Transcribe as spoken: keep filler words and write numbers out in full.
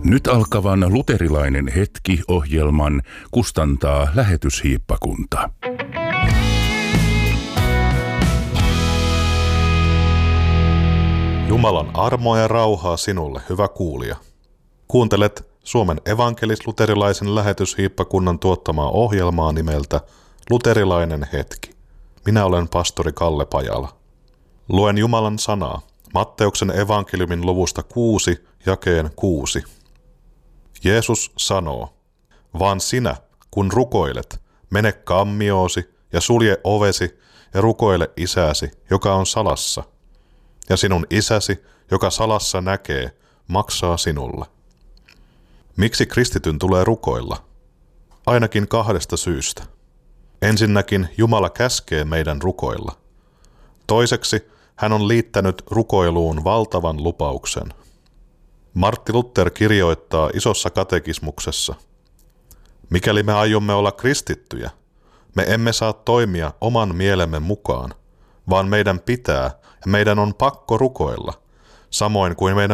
Nyt alkavan luterilainen hetki-ohjelman kustantaa lähetyshiippakunta. Jumalan armoa ja rauhaa sinulle, hyvä kuulija. Kuuntelet Suomen evankelis-luterilaisen lähetyshiippakunnan tuottamaa ohjelmaa nimeltä Luterilainen hetki. Minä olen pastori Kalle Pajala. Luen Jumalan sanaa Matteuksen evankeliumin luvusta kuusi, jakeen kuusi. Jeesus sanoo, vaan sinä, kun rukoilet, mene kammioasi ja sulje ovesi ja rukoile isäsi, joka on salassa. Ja sinun isäsi, joka salassa näkee, maksaa sinulle. Miksi kristityn tulee rukoilla? Ainakin kahdesta syystä. Ensinnäkin Jumala käskee meidän rukoilla. Toiseksi hän on liittänyt rukoiluun valtavan lupauksen. Martti Luther kirjoittaa isossa katekismuksessa, mikäli me aiomme olla kristittyjä, me emme saa toimia oman mielemme mukaan, vaan meidän pitää ja meidän on pakko rukoilla, samoin kuin meidän